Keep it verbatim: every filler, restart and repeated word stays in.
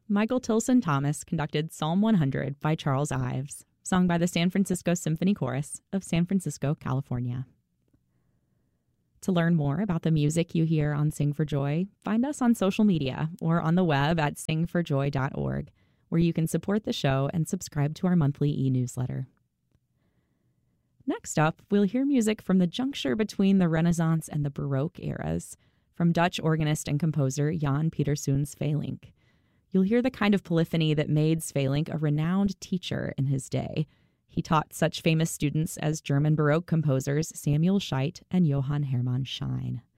Michael Tilson Thomas conducted Psalm one hundred by Charles Ives, sung by the San Francisco Symphony Chorus of San Francisco, California. To learn more about the music you hear on Sing for Joy, find us on social media or on the web at sing for joy dot org, where you can support the show and subscribe to our monthly e-newsletter. Next up, we'll hear music from the juncture between the Renaissance and the Baroque eras, from Dutch organist and composer Jan Pieterszoon Sweelinck. You'll hear the kind of polyphony that made Sweelinck a renowned teacher in his day. He taught such famous students as German Baroque composers Samuel Scheidt and Johann Hermann Schein.